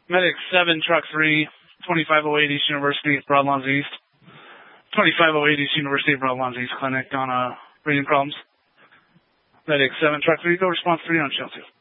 Medic 7, Truck 3, 2508 East University, Broadlawns East. 2508 East University, Broadlawns East Clinic on breathing problems. Medic 7, Truck 3, go response 3 on Shell 2.